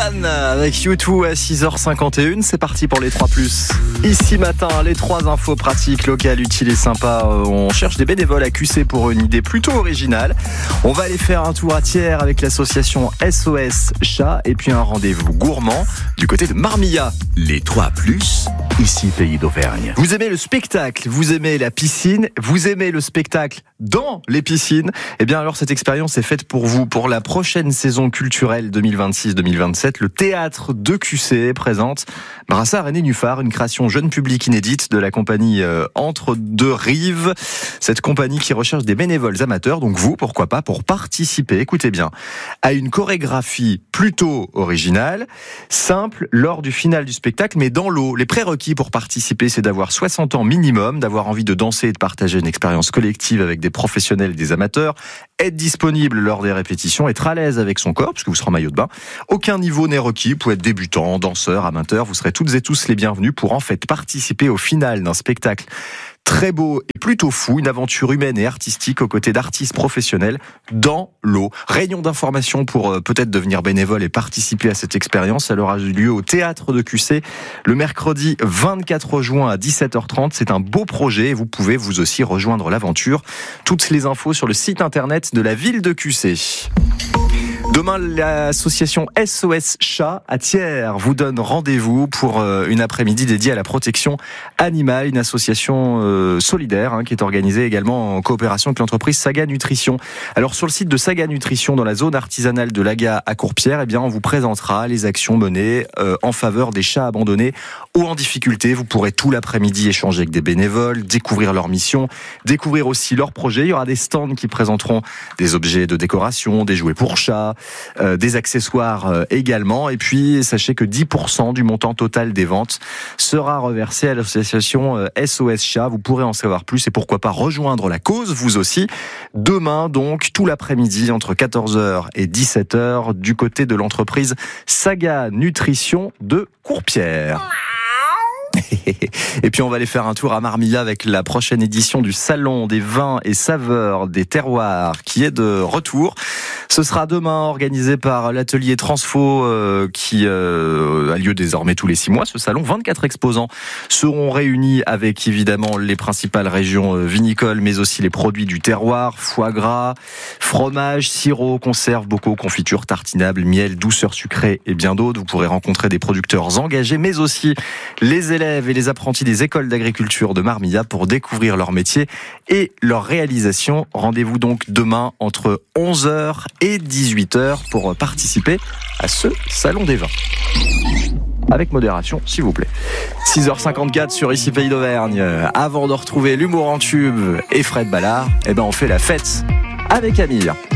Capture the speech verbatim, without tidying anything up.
One avec U deux à six heures cinquante et une. C'est parti pour les trois plus. Ici matin, les trois infos pratiques, locales, utiles et sympas. On cherche des bénévoles à Q C pour une idée plutôt originale. On va aller faire un tour à Thiers avec l'association S O S Chat et puis un rendez-vous gourmand du côté de Marmilla. Les trois plus, ici Pays d'Auvergne. Vous aimez le spectacle, vous aimez la piscine, vous aimez le spectacle dans les piscines. Eh bien alors cette expérience est faite pour vous. Pour la prochaine saison culturelle deux mille vingt-six deux mille vingt-sept, le théâtre de Q C présente Brassard et Nénuphar, une création jeune public inédite de la compagnie euh, Entre deux Rives. Cette compagnie qui recherche des bénévoles amateurs, donc vous, pourquoi pas, pour participer, écoutez bien, à une chorégraphie plutôt originale, simple lors du final du spectacle, mais dans l'eau. Les prérequis pour participer, c'est d'avoir soixante ans minimum, d'avoir envie de danser et de partager une expérience collective avec des professionnels et des amateurs, être disponible lors des répétitions, être à l'aise avec son corps, puisque vous serez en maillot de bain. Aucun niveau n'est requis, vous pouvez être débutant, danseur, amateur, vous serez toutes et tous les bienvenus pour en fait participer au final d'un spectacle très beau et plutôt fou, une aventure humaine et artistique aux côtés d'artistes professionnels dans l'eau. Réunion d'information pour euh, peut-être devenir bénévole et participer à cette expérience. Elle aura lieu au théâtre de Q C le mercredi vingt-quatre juin à dix-sept heures trente. C'est un beau projet et vous pouvez vous aussi rejoindre l'aventure. Toutes les infos sur le site internet de la ville de Q C. Demain, l'association S O S Chat à Thiers vous donne rendez-vous pour une après-midi dédiée à la protection animale, une association euh, solidaire hein, qui est organisée également en coopération avec l'entreprise Saga Nutrition. Alors sur le site de Saga Nutrition, dans la zone artisanale de l'Aga à Courpierre, eh bien on vous présentera les actions menées euh, en faveur des chats abandonnés ou en difficulté. Vous pourrez tout l'après-midi échanger avec des bénévoles, découvrir leur mission, découvrir aussi leurs projets. Il y aura des stands qui présenteront des objets de décoration, des jouets pour chats, Euh, des accessoires euh, également. Et puis, sachez que dix pour cent du montant total des ventes sera reversé à l'association euh, S O S Chat. Vous pourrez en savoir plus et pourquoi pas rejoindre la cause, vous aussi. Demain, donc, tout l'après-midi, entre quatorze heures et dix-sept heures, du côté de l'entreprise Saga Nutrition de Courpierre. Et puis on va aller faire un tour à Marmilla avec la prochaine édition du Salon des vins et saveurs des terroirs qui est de retour. Ce sera demain, organisé par l'atelier Transfo euh, qui euh, a lieu désormais tous les six mois. Ce salon, vingt-quatre exposants seront réunis avec évidemment les principales régions vinicoles, mais aussi les produits du terroir, foie gras, fromage, sirop, conserves, bocaux, confitures, tartinables, miel, douceur sucrée et bien d'autres. Vous pourrez rencontrer des producteurs engagés, mais aussi les élèves et les apprentis des écoles d'agriculture de Marmilla pour découvrir leur métier et leur réalisation. Rendez-vous donc demain entre onze heures et dix-huit heures pour participer à ce Salon des vins. Avec modération, s'il vous plaît. six heures cinquante-quatre sur Ici Pays d'Auvergne. Avant de retrouver l'humour en tube et Fred Ballard, eh ben on fait la fête avec Amir.